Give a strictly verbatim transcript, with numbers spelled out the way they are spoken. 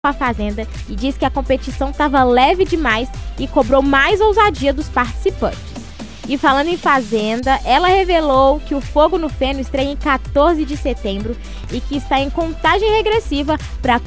a Fazenda e disse que a competição estava leve demais e cobrou mais ousadia dos participantes. E falando em Fazenda, ela revelou que o Fogo no Feno estreia em quatorze de setembro e que está em contagem regressiva para